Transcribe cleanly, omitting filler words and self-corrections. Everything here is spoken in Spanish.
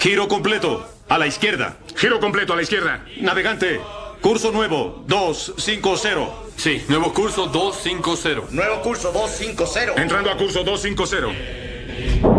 Giro completo. A la izquierda. Giro completo a la izquierda. Navegante. Curso nuevo. 250. Sí, nuevo curso 250. Nuevo curso 250. Entrando a curso 250.